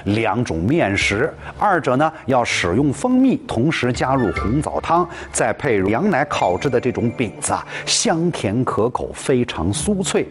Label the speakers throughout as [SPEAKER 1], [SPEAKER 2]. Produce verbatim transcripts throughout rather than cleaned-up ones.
[SPEAKER 1] 两种面食，二者呢要使用蜂蜜，同时加入红枣汤，再配入羊奶烤制的这种饼子啊，香甜可口，非常酥脆。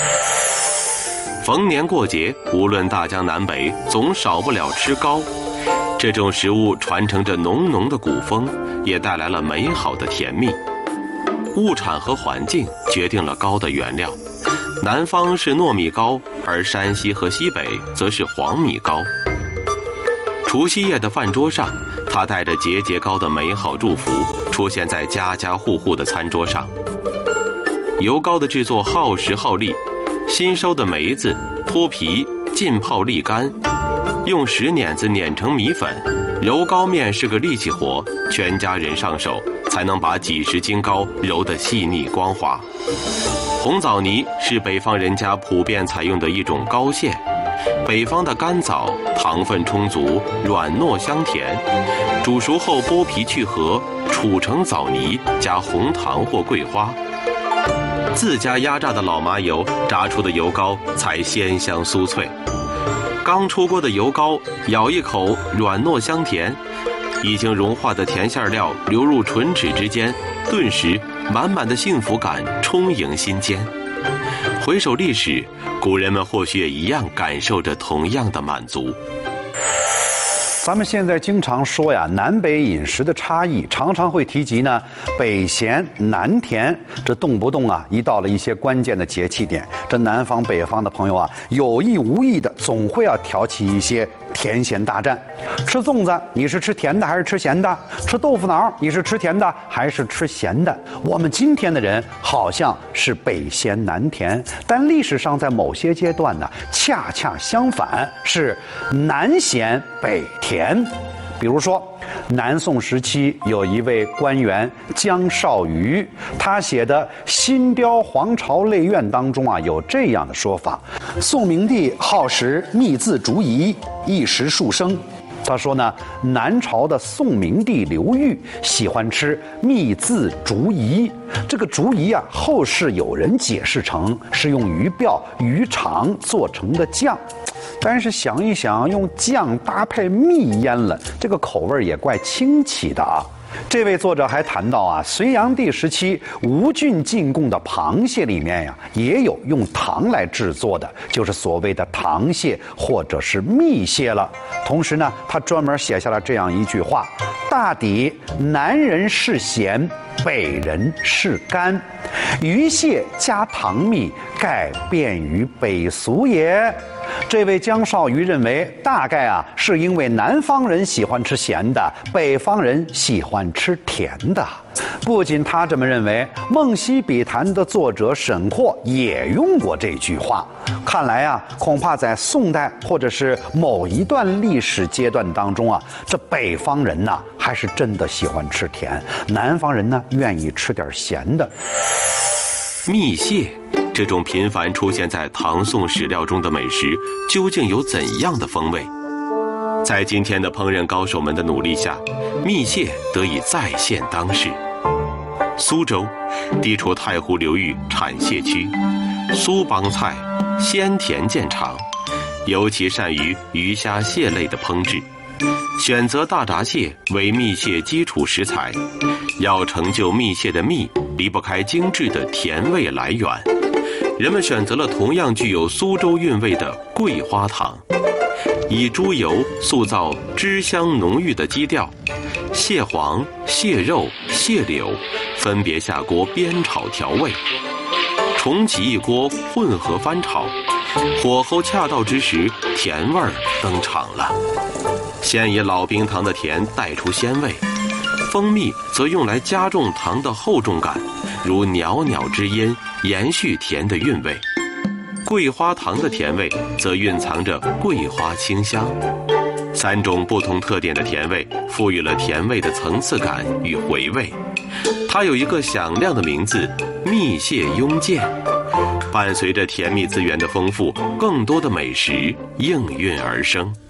[SPEAKER 2] 逢年过节，无论大江南北，总少不了吃糕。这种食物传承着浓浓的古风，也带来了美好的甜蜜。物产和环境决定了糕的原料，南方是糯米糕，而山西和西北则是黄米糕。除夕夜的饭桌上，它带着节节高的美好祝福，出现在家家户户的餐桌上。油糕的制作耗时耗力，新收的梅子脱皮浸泡沥干，用石碾子碾成米粉。揉糕面是个力气活，全家人上手才能把几十斤糕揉得细腻光滑。红枣泥是北方人家普遍采用的一种糕馅，北方的干枣糖分充足，软糯香甜，煮熟后剥皮去核，杵成枣泥，加红糖或桂花。自家压榨的老麻油炸出的油糕才鲜香酥脆。刚出锅的油糕，咬一口软糯香甜，已经融化的甜馅料流入唇齿之间，顿时满满的幸福感充盈心间。回首历史，古人们或许也一样感受着同样的满足。
[SPEAKER 1] 咱们现在经常说呀，南北饮食的差异，常常会提及呢，北咸南甜。这动不动啊，一到了一些关键的节气点，这南方北方的朋友啊，有意无意的总会要挑起一些甜咸大战。吃粽子，你是吃甜的还是吃咸的？吃豆腐脑，你是吃甜的还是吃咸的？我们今天的人好像是北咸南甜，但历史上在某些阶段呢，恰恰相反，是南咸北甜。比如说，南宋时期有一位官员姜绍瑜，他写的《新雕皇朝类苑》当中啊，有这样的说法：宋明帝好食蜜渍竹饴，一食数升。他说呢，南朝的宋明帝刘裕喜欢吃蜜渍竹饴。这个竹饴啊，后世有人解释成是用鱼鳔、鱼肠做成的酱。但是想一想，用酱搭配蜜腌了，这个口味也怪清奇的啊。这位作者还谈到啊，隋炀帝时期吴郡进贡的螃蟹里面呀，也有用糖来制作的，就是所谓的糖蟹或者是蜜蟹了。同时呢，他专门写下了这样一句话：大抵南人是咸，北人是甘，鱼蟹加糖蜜，盖便于北俗也。这位姜绍瑜认为，大概啊是因为南方人喜欢吃咸的，北方人喜欢吃甜的。不仅他这么认为，《梦溪笔谈》的作者沈括也用过这句话。看来啊，恐怕在宋代或者是某一段历史阶段当中啊，这北方人呐、啊、还是真的喜欢吃甜，南方人呢愿意吃点咸的。
[SPEAKER 2] 蜜蟹这种频繁出现在唐宋史料中的美食，究竟有怎样的风味？在今天的烹饪高手们的努力下，蜜蟹得以再现当世。苏州地处太湖流域产蟹区，苏帮菜鲜甜见长，尤其善于鱼虾蟹类的烹制，选择大闸蟹为蜜蟹基础食材。要成就蜜蟹的蜜，离不开精致的甜味来源。人们选择了同样具有苏州韵味的桂花糖，以猪油塑造脂香浓郁的基调，蟹黄、蟹肉、蟹柳分别下锅煸炒调味，重启一锅混合翻炒，火候恰到之时，甜味儿登场了。先以老冰糖的甜带出鲜味，蜂蜜则用来加重糖的厚重感，如袅袅之音，延续甜的韵味。桂花糖的甜味则蕴藏着桂花清香。三种不同特点的甜味赋予了甜味的层次感与回味。它有一个响亮的名字——蜜蟹拥剑。伴随着甜蜜资源的丰富，更多的美食应运而生。